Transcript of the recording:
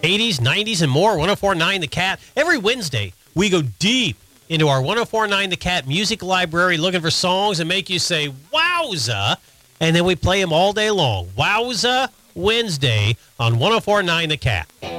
80s, 90s, and more. 104.9 The Cat. Every Wednesday, we go deep into our 104.9 The Cat music library looking for songs that make you say, wowza, and then we play them all day long. Wowza Wednesday on 104.9 The Cat.